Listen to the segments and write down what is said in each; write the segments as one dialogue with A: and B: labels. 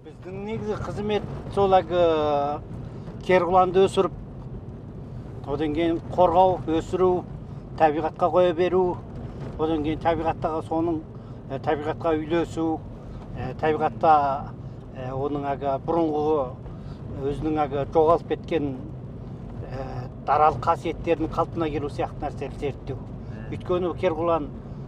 A: Біздің негізі қызмет сол керқұланды өсіріп, одан кейін қорғау, өсіру, табиғатқа қоя беру, одан кейін табиғаттағы соның табиғатқа үйлесу, табиғатта оның бұрынғы өзінің жоғалып кеткен даралық қасиеттерінің қалпына келу сияқты нәрселерді зерттеу. Өйткені керқұлан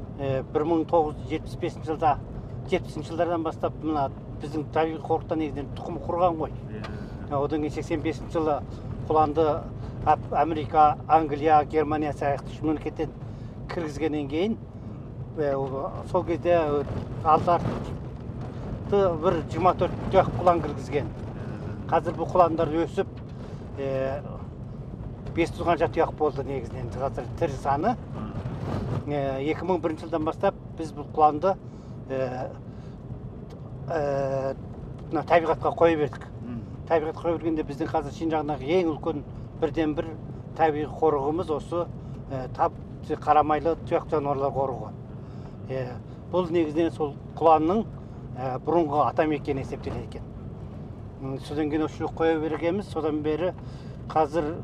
A: 1975 жылда 70 жылдардан бастап мына біздің табиғи қорықта негізінен тұқым құрған ғой. Одан кейін 85 жылы құланды Америка, Англия, Германия сияқты үш мемлекеттен кіргізгеннен кейін сол кезде алдарты бір 24 тұяқ құлан кіргізген. Қазір бұл құландар өсіп 500 қанша тұяқ болды негізінен қазір тірі саны. 2001 жылдан бастап біз бұл құланды табиғатқа қоя бердік. Табиғатқа қоя бергенде біздің қазір Шинжаңдағы ең үлкен бірден бір табиғи қорығымыз осы қарамайлы тұяқ жануарлар қорығы. Бұл негізінен сол құланның бұрынғы атамекені есептеледі екен. Содан кейін осы қоя бергенбіз, содан бері қазір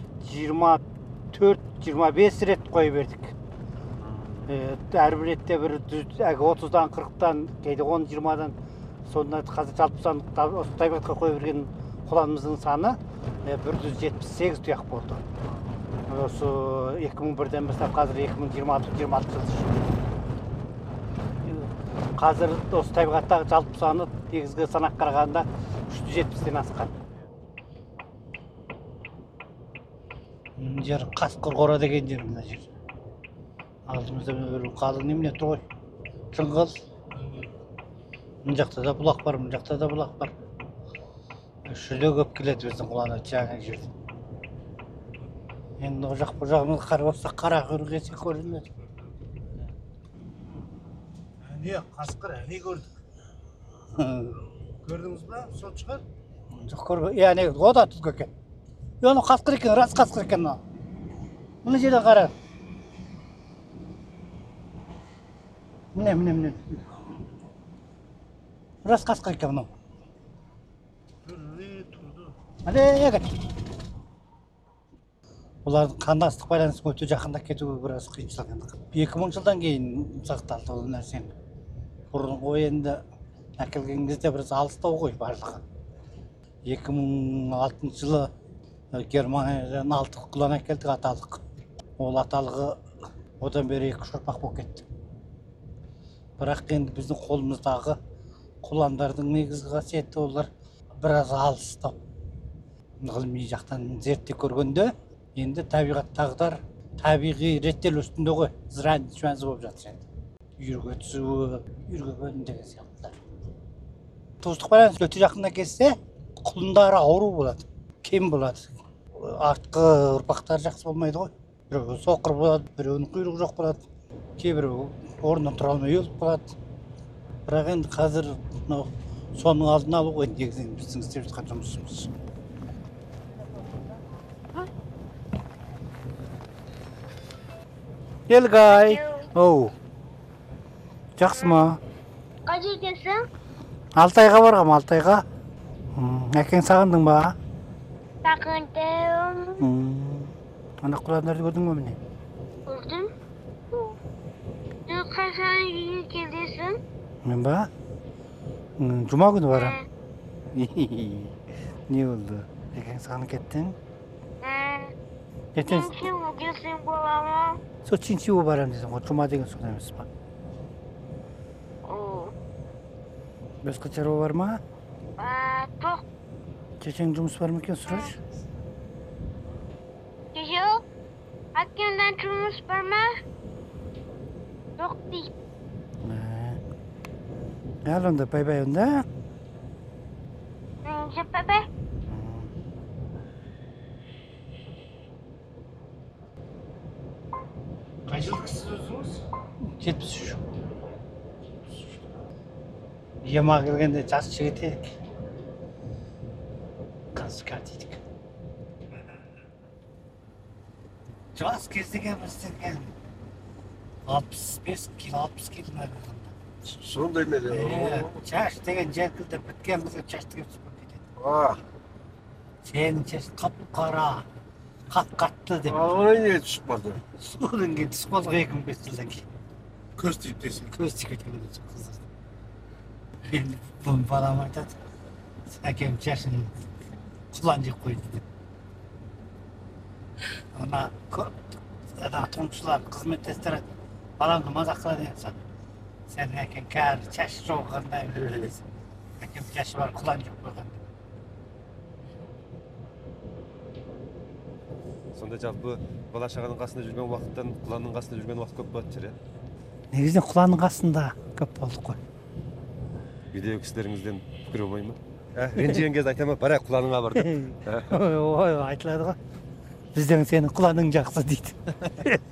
A: 24-25 рет қоя бердік. Әрбір ретте бір 30-дан 40-тан, кейде 10-20-дан, сонда қазір жалпы саны осы табиғатқа қоя берген құланымыздың саны 178 тұяқ болды. Осы 2001-ден бастап қазір 2026 жыл. Қазір осы табиғаттағы жалпы саны негізгі санақ қарағанда 370-ден асқан. Жер Қасқыр қора деген жер мына жер. Алдымызда бір қалың немене тұр ғой. Жыңғыл. Мына жақта да бұлақ бар, мына жақта да бұлақ бар. Шүле көп келеді біздің құланы жаңа жерден. Енді ол жақ бұл жағымызға қарап отырсақ қара құйрық есе көрінеді.
B: Не қасқыр не көрдік? Көрдіңіз ба? Сол шығар?
A: Жоқ көрген. Яғни ода түзгі екен. Оны қасқыр екен, рас қасқыр екен. Мына жерде қара. Міне. Рас қасқыр екен мынау. Тұрды. Олардың қандастық байланысын өте жақындап кетуге біраз қиыншылық. 2000 жылдан кейін сақталды ол нәрсені. Бұрынғы енді әкелген кезде біраз алыстау ғой барлығы. 2006 жылы Германиядан 6 құлан әкелдік аталық. Ол аталығы одан бері 2 ұрпақ болып кетті. Бірақ енді біздің қолымыздағы құландардың негізгі қасиеті олар біраз алыстау. Ғылыми жақтан зерттеп көргенде енді табиғаттағыдар табиғи реттелу үстінде ғой. Зрәнші болып жатыр енді. Үйірге түсуі, үйірге бөлін деген сияқтылар. Туыстық байланыс өте жақында келсе, құлындары ауру болады, кем болады. Артқы ұрпақтары жақсы болмайды ғой. Біреуі соқыр болады, біреуінің құйрығы жоқ болады. Кейбіреуі орнынан тұра алмай өліп қалады. Бірақ енді қазір соның алдын алу ғой негізінен біздің істеп жатқан жұмысымыз. Елгай. Оу. Жақсы ма?
C: Қай жердесің?
A: Алтайға барғам, Алтайға. Әкең сағындың ба?
C: Сағындым.
A: Ана құландарды көрдің бе міне?
C: Көрдім. Қашан үйге келесің?
A: Мен ба? Жұма күні барам. Не болды? Әкең сағынып кеттің? Ертең
C: Чинчиу келсең бола ма?
A: сол Чинчиу барам десің ғой, жұма деген сонда емес па? Басқа шаруа бар ма?
C: Жоқ.
A: Шешең жұмыс бар ма екен, сұрашы?
C: Жоқ. Әкемнен жұмыс бар ма? Жоқ дейді.
A: Ал онда, бай-бай онда.
C: Жоқ, бай-бай.
B: Қай жылғысыз өзіңіз?
A: 73. Ема келгенде жас жігіт едік. Қазықар дейдік. Жас кездегі біздерге 65 кил, 60 кил ма болғанда.
D: Сондай ма еді?
A: Чаш деген желкілдеп біткен қызға чаш деген түсіп кетеді.
D: А,
A: Сенің чаш қап-қара, қат-қатты деп.
D: ана не шықпады?
A: Содан кейін түс болға 2-5 жылдан кейін.
B: Көз тиіп десең.
A: Көз тиіп кеткен қыздар. Мен бұл балам айтады. Әкем чашын құлан жеп қойды деп. Ана тұңғышылар, қызметтестер баламды мазақ қылады деген. Сенің әкең кәрі чаш жоғығандай білесің. Әкем чашы бар құлан жеп қойған.
E: Сонда жалпы бала шағаның қасында жүрген уақыттан құланның қасында жүрген уақыт көп болады шығар,
A: Негізінен құланның қасында көп болдық қой.
E: Үйдегі кісілеріңізден пікір болмай ма? Ренжіген кезде айта ма, бара құланыңа бар деп.
A: Ой, айтылады ғой. Біздің сенің құланың жақсы дейді.